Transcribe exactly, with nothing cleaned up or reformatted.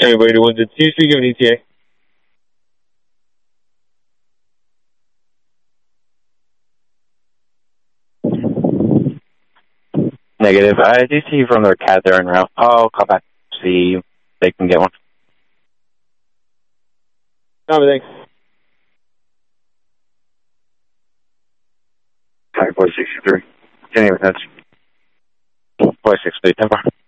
Anybody to one to two, three, giving E T A. Negative. I do see from their cat there en route. I'll call back to see if they can get one. Copy, thanks. Type four sixty-three. Continue with that. four sixty-three, ten four.